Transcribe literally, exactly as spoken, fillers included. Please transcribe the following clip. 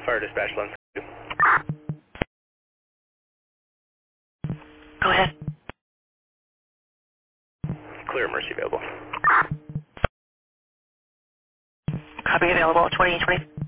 Fire dispatch one. Go ahead. Clear Mercy available. Copy available, twenty twenty.